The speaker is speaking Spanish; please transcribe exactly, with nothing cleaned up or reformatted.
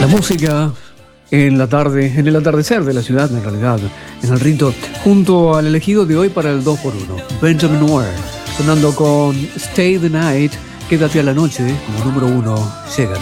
La música en la tarde, en el atardecer de la ciudad, en realidad, en el rito, junto al elegido de hoy para el dos por uno, Benjamin Ware, sonando con Stay the Night, Quédate a la noche, como número uno, llegan.